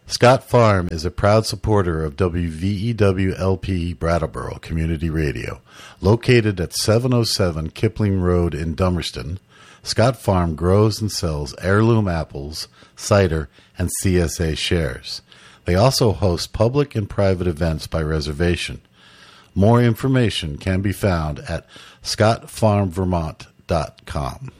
Scott Farm is a proud supporter of WVEW-LP Brattleboro Community Radio. Located at 707 Kipling Road in Dummerston, Scott Farm grows and sells heirloom apples, cider, and CSA shares. They also host public and private events by reservation. More information can be found at scottfarmvermont.com.